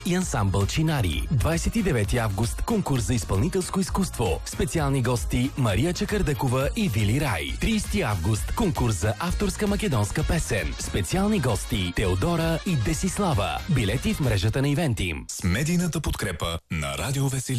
и ансамбъл Чинари. 29 август конкурс за изпълнителско изкуство. Специални гости Мария Чакърдъкова и Вили Рай. 30 август конкурс за авторска македонска песен. Специални гости Теодора и Десислава. Билети в мрежата на Ивентим. С медийната подкрепа на Радио Веселие.